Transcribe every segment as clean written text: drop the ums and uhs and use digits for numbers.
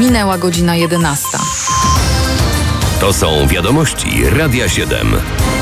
Minęła godzina 11. To są wiadomości Radia 7.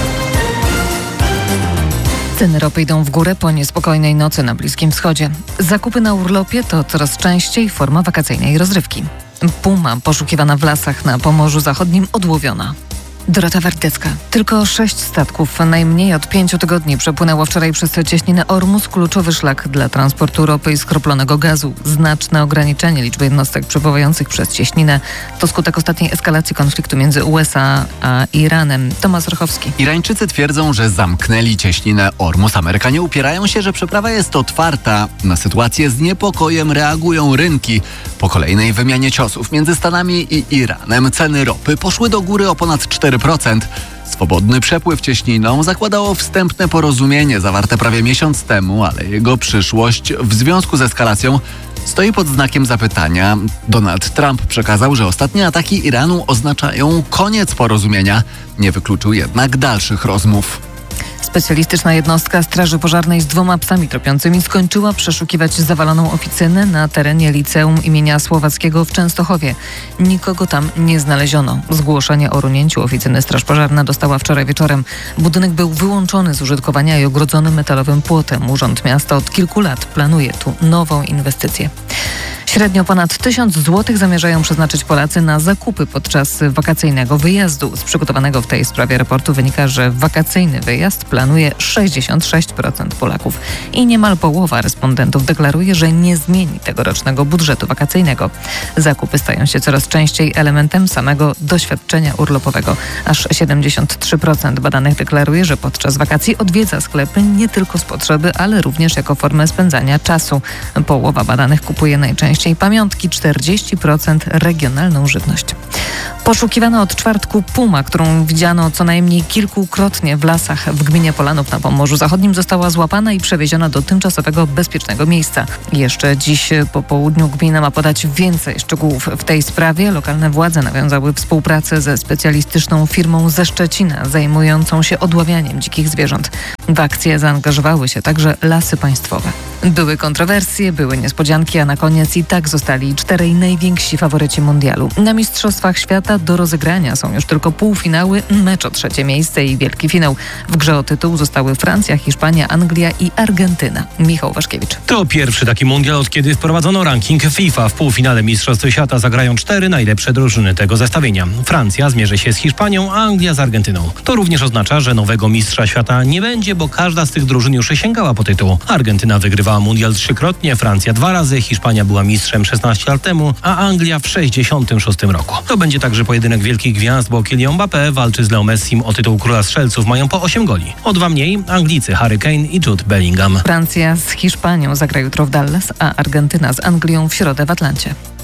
Ceny ropy idą w górę po niespokojnej nocy na Bliskim Wschodzie. Zakupy na urlopie to coraz częściej forma wakacyjnej rozrywki. Puma poszukiwana w lasach na Pomorzu Zachodnim odłowiona. Dorota Wardecka. Tylko 6 statków najmniej od 5 tygodni przepłynęło wczoraj przez cieśninę Ormus, kluczowy szlak dla transportu ropy i skroplonego gazu. Znaczne ograniczenie liczby jednostek przepływających przez cieśninę to skutek ostatniej eskalacji konfliktu między USA a Iranem. Tomasz Rochowski. Irańczycy twierdzą, że zamknęli cieśninę Ormus. Amerykanie upierają się, że przeprawa jest otwarta. Na sytuację z niepokojem reagują rynki. Po kolejnej wymianie ciosów między Stanami i Iranem ceny ropy poszły do góry o ponad 4%. Swobodny przepływ cieśniną zakładało wstępne porozumienie zawarte prawie miesiąc temu, ale jego przyszłość w związku z eskalacją stoi pod znakiem zapytania. Donald Trump przekazał, że ostatnie ataki Iranu oznaczają koniec porozumienia. Nie wykluczył jednak dalszych rozmów. Specjalistyczna jednostka Straży Pożarnej z 2 psami tropiącymi skończyła przeszukiwać zawaloną oficynę na terenie liceum imienia Słowackiego w Częstochowie. Nikogo tam nie znaleziono. Zgłoszenie o runięciu oficyny Straż Pożarna dostała wczoraj wieczorem. Budynek był wyłączony z użytkowania i ogrodzony metalowym płotem. Urząd Miasta od kilku lat planuje tu nową inwestycję. Średnio ponad 1000 zł zamierzają przeznaczyć Polacy na zakupy podczas wakacyjnego wyjazdu. Z przygotowanego w tej sprawie raportu wynika, że wakacyjny wyjazd planuje 66% Polaków i niemal połowa respondentów deklaruje, że nie zmieni tegorocznego budżetu wakacyjnego. Zakupy stają się coraz częściej elementem samego doświadczenia urlopowego. Aż 73% badanych deklaruje, że podczas wakacji odwiedza sklepy nie tylko z potrzeby, ale również jako formę spędzania czasu. Połowa badanych kupuje najczęściej pamiątki, 40% regionalną żywność. Poszukiwana od czwartku puma, którą widziano co najmniej kilkukrotnie w lasach w gminie Polanów na Pomorzu Zachodnim, została złapana i przewieziona do tymczasowego bezpiecznego miejsca. Jeszcze dziś po południu gmina ma podać więcej szczegółów w tej sprawie. Lokalne władze nawiązały współpracę ze specjalistyczną firmą ze Szczecina zajmującą się odławianiem dzikich zwierząt. W akcję zaangażowały się także Lasy Państwowe. Były kontrowersje, były niespodzianki, a na koniec i tak zostali 4 najwięksi faworyci mundialu. Na Mistrzostwach Świata do rozegrania są już tylko półfinały, mecz o 3. miejsce i wielki finał. W grze o tytuł zostały Francja, Hiszpania, Anglia i Argentyna. Michał Waszkiewicz. To pierwszy taki mundial, od kiedy wprowadzono ranking FIFA. W półfinale Mistrzostw Świata zagrają 4 najlepsze drużyny tego zestawienia. Francja zmierzy się z Hiszpanią, a Anglia z Argentyną. To również oznacza, że nowego mistrza świata nie będzie, bo każda z tych drużyn już sięgała po tytuł. Argentyna wygrywała mundial 3-krotnie, Francja 2 razy, Hiszpania była mistrzem 16 lat temu, a Anglia w 66 roku. To będzie także pojedynek wielkich gwiazd, bo Kylian Mbappé walczy z Leo Messim o tytuł króla strzelców. Mają po 8 goli. O 2 mniej Anglicy Harry Kane i Jude Bellingham. Francja z Hiszpanią zagra jutro w Dallas, a Argentyna z Anglią w środę w Atlancie.